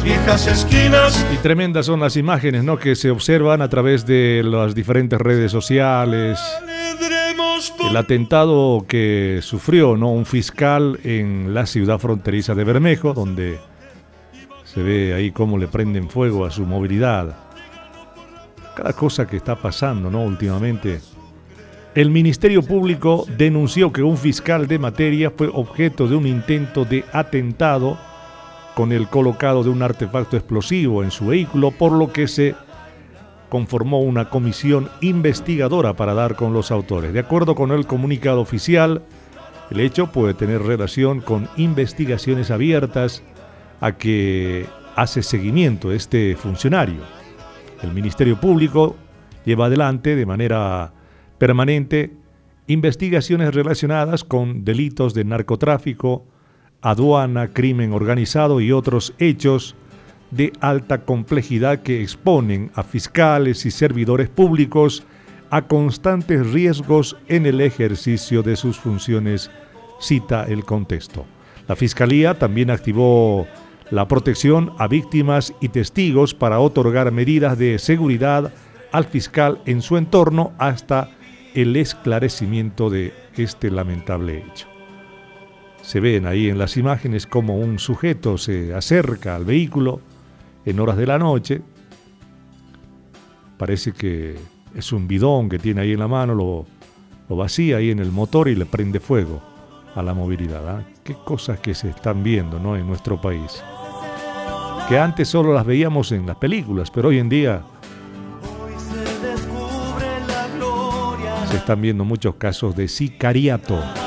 viejas esquinas. Y tremendas son las imágenes, ¿no?, que se observan a través de las diferentes redes sociales. El atentado que sufrió, ¿no?, un fiscal en la ciudad fronteriza de Bermejo, donde se ve ahí cómo le prenden fuego a su movilidad. Cada cosa que está pasando, ¿no?, últimamente. El Ministerio Público denunció que un fiscal de materia fue objeto de un intento de atentado con el colocado de un artefacto explosivo en su vehículo, por lo que se conformó una comisión investigadora para dar con los autores. De acuerdo con el comunicado oficial, el hecho puede tener relación con investigaciones abiertas a que hace seguimiento este funcionario. El Ministerio Público lleva adelante de manera permanente investigaciones relacionadas con delitos de narcotráfico, aduana, crimen organizado y otros hechos de alta complejidad que exponen a fiscales y servidores públicos a constantes riesgos en el ejercicio de sus funciones, cita el contexto. La Fiscalía también activó la protección a víctimas y testigos para otorgar medidas de seguridad al fiscal en su entorno hasta el esclarecimiento de este lamentable hecho. Se ven ahí en las imágenes cómo un sujeto se acerca al vehículo en horas de la noche. Parece que es un bidón que tiene ahí en la mano, lo vacía ahí en el motor y le prende fuego a la movilidad. Qué cosas que se están viendo, ¿no?, en nuestro país, que antes solo las veíamos en las películas, pero hoy en día se están viendo muchos casos de sicariato.